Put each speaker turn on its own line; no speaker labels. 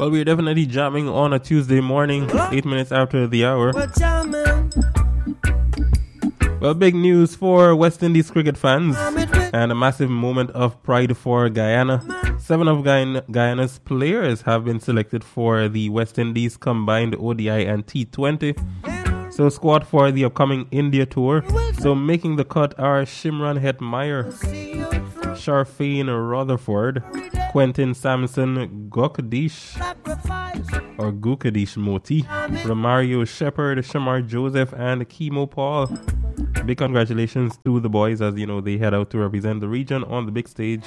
Well, we're definitely jamming on a Tuesday morning, 8 minutes after the hour. Well, big news for West Indies cricket fans and a massive moment of pride for Guyana. 7 of Guyana's players have been selected for the West Indies combined ODI and T20. So squad for the upcoming India tour. So making the cut are Shimron Hetmeyer, Sharfane Rutherford, Quentin Sampson, Gukadish Moti, Romario Shepherd, Shamar Joseph, and Kemo Paul. Big congratulations to the boys as you know they head out to represent the region on the big stage.